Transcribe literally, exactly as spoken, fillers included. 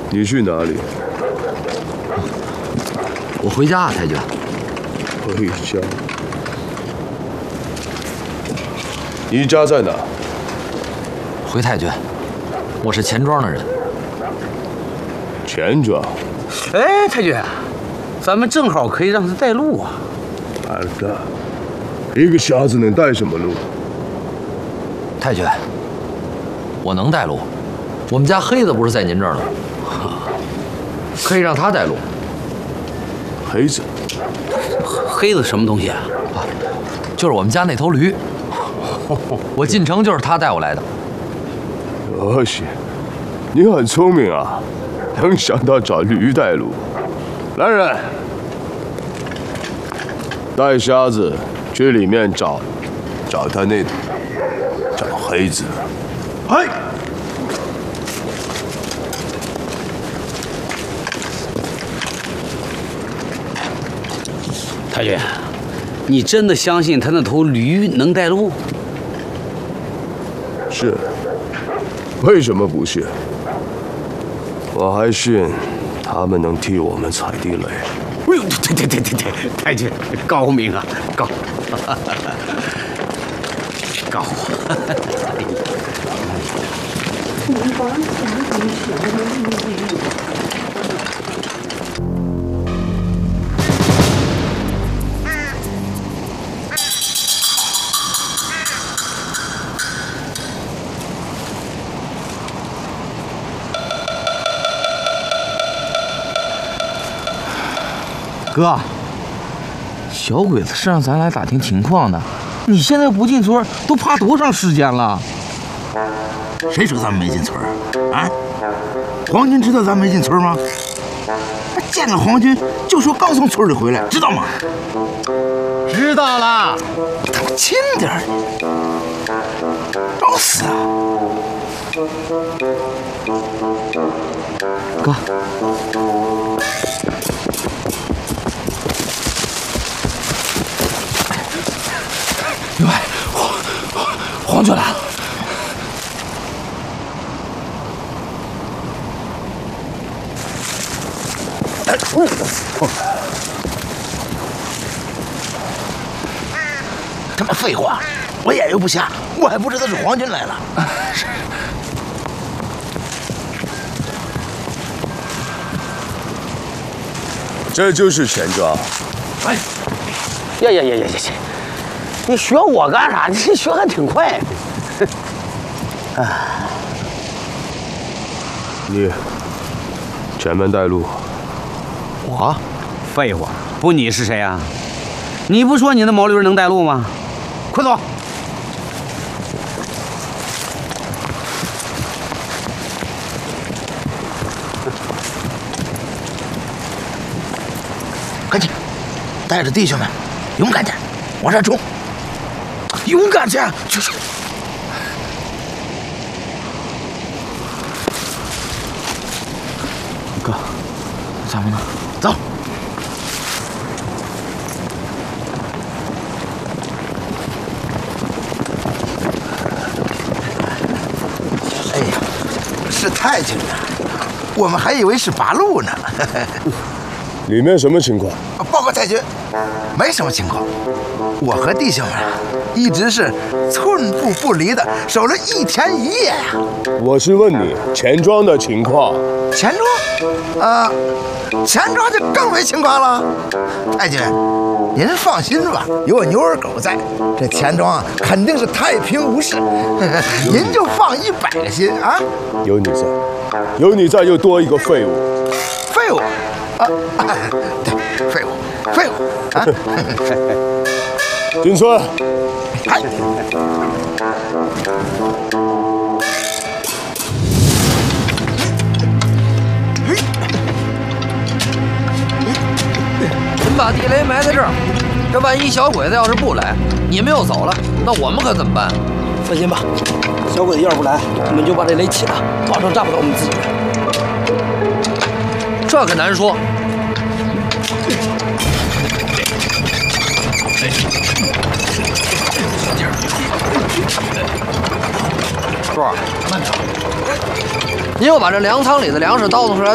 你去哪里？ 我回家啊，太君。 回家？你家在哪？ 回太君，我是钱庄的人。 钱庄？ 哎，太君，咱们正好可以让他带路啊。 二大，一个瞎子能带什么路？ 太君，我能带路。我们家黑子不是在您这儿呢，可以让他带路。 黑子？ 黑子什么东西啊？ 啊，就是我们家那头驴。我进城就是他带我来的。 可惜，你很聪明啊，能想到找驴带路。来人，带瞎子去里面找，找他那，找黑子。嗨！ 太君，你真的相信他那头驴能带路？ 是。为什么不信？我还信他们能替我们踩地雷。 哎呦，对对对对对，太君高明啊，高，高。 哥，小鬼子是让咱来打听情况的，你现在不进村，都怕多长时间了？ 谁说咱们没进村啊？皇军知道咱没进村吗？见了皇军就说刚从村里回来，知道吗？ 知道了。 他妈轻点儿，找死啊！ 哥。 员外，皇皇军来了！哎，他妈废话，我眼又不瞎，我还不知道是皇军来了。 这就是钱庄。 哎，呀呀呀呀呀呀！你学我干啥？你这学还挺快。 啊，你前面带路。 我？废话，不你是谁啊？你不说你那毛驴能带路吗？快走！ 赶紧带着弟兄们，勇敢点，往上冲！勇敢些，就是。 哥，咱们呢？ 走。哎呀，是太监啊！我们还以为是八路呢。 里面什么情况？ 报告太君，没什么情况。我和弟兄们一直是寸步不离的守了一天一夜呀。 我是问你钱庄的情况。 钱庄？啊，钱庄就更没情况了。太君，您放心吧，有我牛二狗在，这钱庄啊肯定是太平无事。您就放一百个心啊。 有你在，有你在，又多一个废物。 废物？啊，对，废物，废物啊！ 进村。 嗨。 您把地雷埋在这儿，这万一小鬼子要是不来，你们又走了，那我们可怎么办？ 放心吧，小鬼子要是不来，我们就把这雷起了，保证炸不到我们自己人。 这可难说。柱儿，慢点。您又把这粮仓里的粮食倒腾出来。